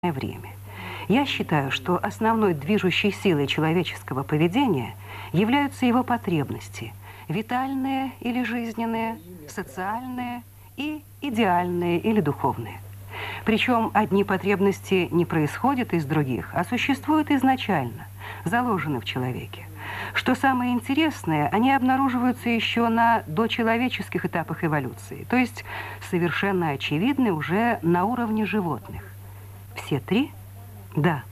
время. Я считаю, что основной движущей силой человеческого поведения являются его потребности – витальные или жизненные, социальные и идеальные или духовные. Причем одни потребности не происходят из других, а существуют изначально, заложены в человеке. Что самое интересное, они обнаруживаются еще на дочеловеческих этапах эволюции, то есть совершенно очевидны уже на уровне животных. Все три? Да.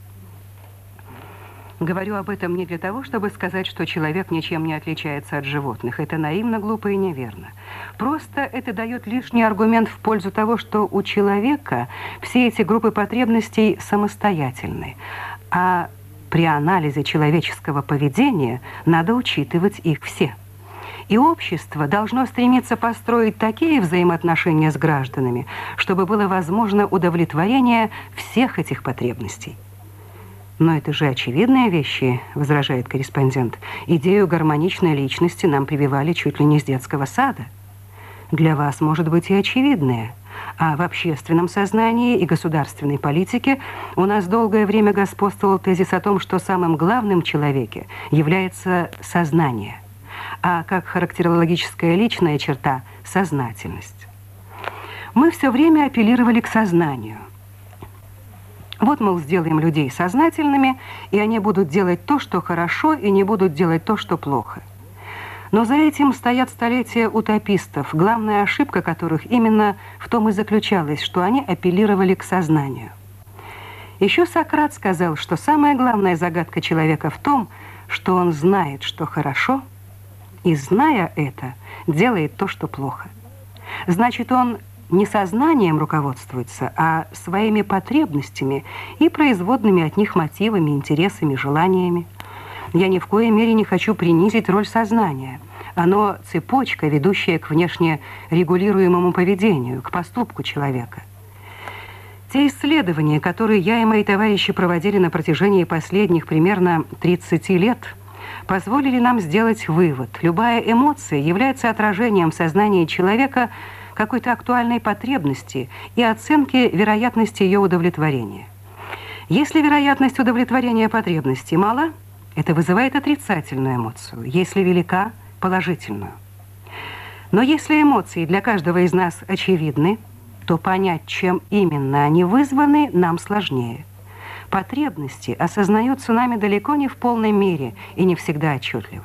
Говорю об этом не для того, чтобы сказать, что человек ничем не отличается от животных. Это наивно, глупо и неверно. Просто это дает лишний аргумент в пользу того, что у человека все эти группы потребностей самостоятельны. А при анализе человеческого поведения надо учитывать их все. И общество должно стремиться построить такие взаимоотношения с гражданами, чтобы было возможно удовлетворение всех этих потребностей. Но это же очевидные вещи, возражает корреспондент. Идею гармоничной личности нам прививали чуть ли не с детского сада. Для вас, может быть, и очевидные. А в общественном сознании и государственной политике у нас долгое время господствовал тезис о том, что самым главным в человеке является сознание. А как характерологическая личная черта – сознательность. Мы все время апеллировали к сознанию. Вот, мол, сделаем людей сознательными, и они будут делать то, что хорошо, и не будут делать то, что плохо. Но за этим стоят столетия утопистов, главная ошибка которых именно в том и заключалась, что они апеллировали к сознанию. Еще Сократ сказал, что самая главная загадка человека в том, что он знает, что хорошо, и, зная это, делает то, что плохо. Значит, он не сознанием руководствуется, а своими потребностями и производными от них мотивами, интересами, желаниями. Я ни в коей мере не хочу принизить роль сознания. Оно цепочка, ведущая к внешне регулируемому поведению, к поступку человека. Те исследования, которые я и мои товарищи проводили на протяжении последних примерно 30 лет, позволили нам сделать вывод. Любая эмоция является отражением в сознании человека какой-то актуальной потребности и оценки вероятности ее удовлетворения. Если вероятность удовлетворения потребности мала, это вызывает отрицательную эмоцию, если велика – положительную. Но если эмоции для каждого из нас очевидны, то понять, чем именно они вызваны, нам сложнее. Потребности осознаются нами далеко не в полной мере и не всегда отчетливо.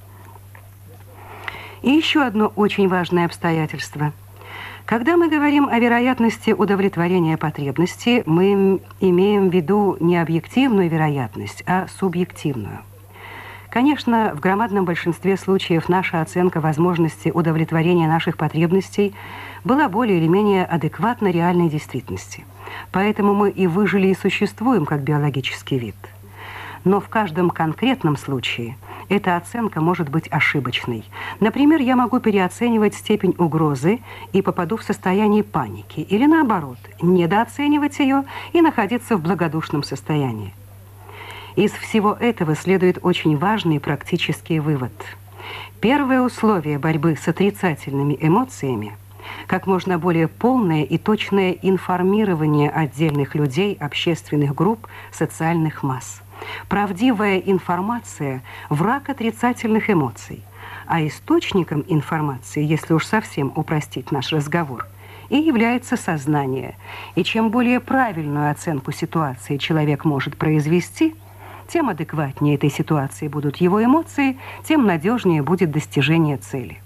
И еще одно очень важное обстоятельство. Когда мы говорим о вероятности удовлетворения потребности, мы имеем в виду не объективную вероятность, а субъективную. Конечно, в громадном большинстве случаев наша оценка возможности удовлетворения наших потребностей была более или менее адекватна реальной действительности. Поэтому мы и выжили, и существуем как биологический вид. Но в каждом конкретном случае эта оценка может быть ошибочной. Например, я могу переоценивать степень угрозы и попаду в состояние паники, или наоборот, недооценивать ее и находиться в благодушном состоянии. Из всего этого следует очень важный практический вывод. Первое условие борьбы с отрицательными эмоциями – как можно более полное и точное информирование отдельных людей, общественных групп, социальных масс. Правдивая информация – враг отрицательных эмоций, а источником информации, если уж совсем упростить наш разговор, и является сознание. И чем более правильную оценку ситуации человек может произвести, тем адекватнее этой ситуации будут его эмоции, тем надежнее будет достижение цели.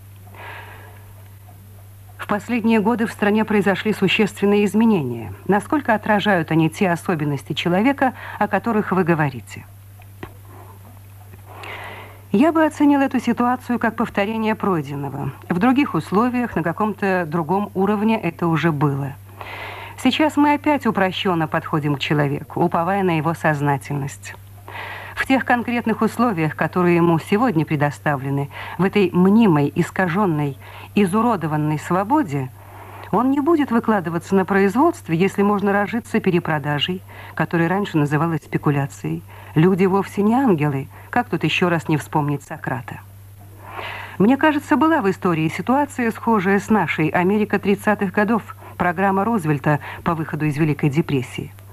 В последние годы в стране произошли существенные изменения. Насколько отражают они те особенности человека, о которых вы говорите? Я бы оценил эту ситуацию как повторение пройденного. В других условиях, на каком-то другом уровне это уже было. Сейчас мы опять упрощенно подходим к человеку, уповая на его сознательность. В тех конкретных условиях, которые ему сегодня предоставлены, в этой мнимой, искаженной, изуродованной свободе, он не будет выкладываться на производстве, если можно разжиться перепродажей, которая раньше называлась спекуляцией. Люди вовсе не ангелы, как тут еще раз не вспомнить Сократа. Мне кажется, была в истории ситуация, схожая с нашей Америка 30-х годов, программа Рузвельта по выходу из Великой депрессии.